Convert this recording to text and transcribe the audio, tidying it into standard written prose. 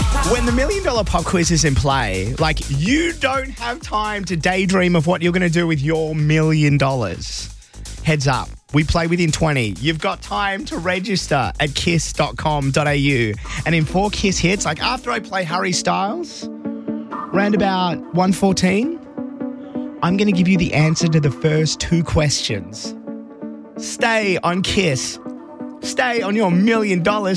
When the $1 Million Pop Quiz is in play, like, you don't have time to daydream of what you're going to do with your $1 million. Heads up. We play within 20. You've got time to register at kiss.com.au. And in 4 Kiss hits, like after I play Harry Styles, round about 1:14, I'm going to give you the answer to the first 2 questions. Stay on Kiss. Stay on your $1 million